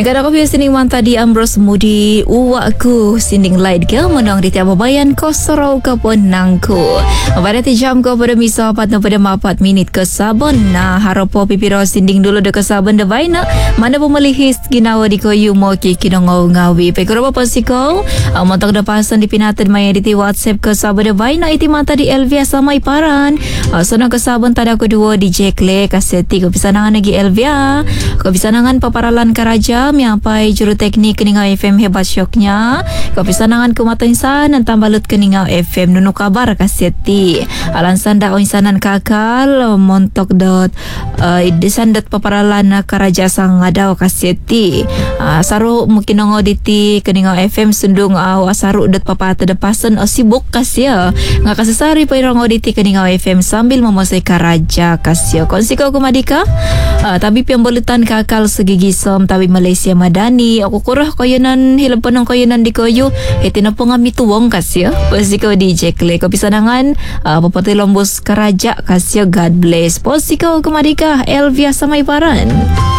Baik, kada ko sinding man tadi Ambrose Mudi uwakku sinding light ke menang di tiap bayan ko sorau ke ponangku. Pada jam ko pada misa 4 pada 4 minit ke sabon. Nah, haropo pipiro sinding dulu de ke sabon de baina. Mana pemelihis ginawa di ko yumo ki kinongau ngawi. Pekoro apa siko? Montok de pasan di pinatan maya di WhatsApp ke sabon de baina iti mata di Elvia sama iparan. Sonang ke sabon tada ko dua di Jekle kaseti ko pisanangan lagi Elvia. Ko pisanangan paparalan karaja miapai juru teknik Keningau FM hebat syoknya. Ko pisanangan kumata insan dan tambalut Keningau FM nunu kabar kaseti. Alansan da insanan kakal montok dot disandat paparalan karaja sang ngadaw kaseti. Saru mungkin ngoditi Keningau FM sundung asaru dot papata depasan sibuk kasya. Ngakasasari pa irang ngoditi Keningau FM sambil memosai karaja kasya. Konsiko kumadika tabi piambolutan kakal segigisom tabi Malaysia Madani aku kurah koyonan hilapan ng koyonan di koyo itina po nga mituwang kasya posiko DJ Kle ko pisanangan papatay lombos karaja kasya God bless posiko kumadika Elvia samay paran.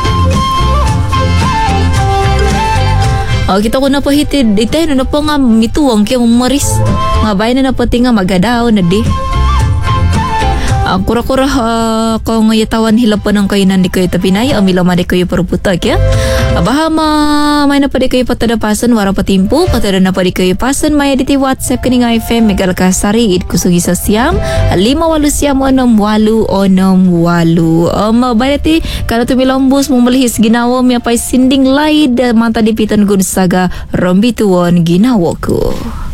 Kita ko na po hitid itay na po nga mituwang kaya umaris nga bayan na po tinga magadaw na di kura-kura kung yatawan hilapan ng kayo nandi kayo tapinay amilama di kayo paruputak ya bahama may na pa di kayo patadapasan wara patimpo patada na pa di kayo pasan may editi WhatsApp Keningau FM Megal Kasari id kusugi sa siyam 5 siyam 6 bayati kada tumilombos mumalihis ginawa miapay sinding laid mata dipitan Gonzaga rombituon ginawa ko.